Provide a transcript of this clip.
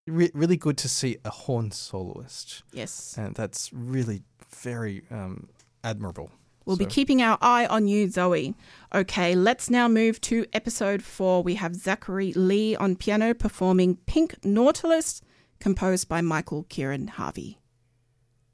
really good to see a horn soloist. Yes. And that's really very admirable. We'll be keeping our eye on you, Zoe. Okay, let's now move to episode 4. We have Zachary Lee on piano performing Pink Nautilus, composed by Michael Kieran Harvey.